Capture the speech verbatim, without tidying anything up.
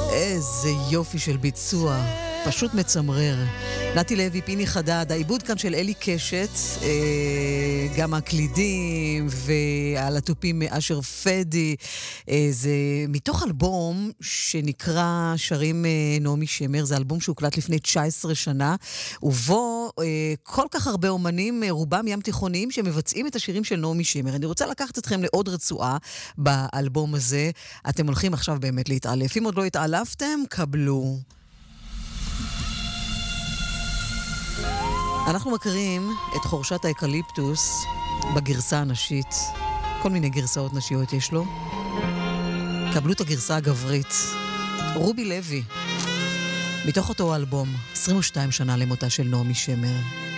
איזה יופי של ביצוע, פשוט מצמרר. נתי לוי, פיני חדד, העיבוד כאן של אלי קשת, אה, גם הקלידים ועל הטופים אשר פדי. אה, זה מתוך אלבום שנקרא שרים אה, נעמי שמר, זה אלבום שהוקלט לפני תשע עשרה שנה, ובו אה, כל כך הרבה אומנים, רובם ים תיכוניים, שמבצעים את השירים של נעמי שמר. אני רוצה לקחת אתכם לעוד רצועה באלבום הזה. אתם הולכים עכשיו באמת להתעלף. אם עוד לא התעלפתם, קבלו. אנחנו מכירים את חורשת האקליפטוס בגרסה הנשית. כל מיני גרסאות נשיות יש לו. קבלו את הגרסה הגברית. רובי לוי, מתוך אותו אלבום, עשרים ושתיים שנה למותה של נעמי שמר.